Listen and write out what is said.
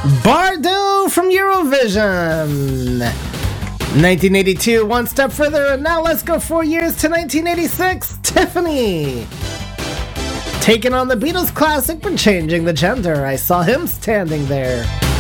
Bardo from Eurovision. 1982, one step further, and now let's go 4 years to 1986. Tiffany. Taking on the Beatles classic but changing the gender. I saw him standing there.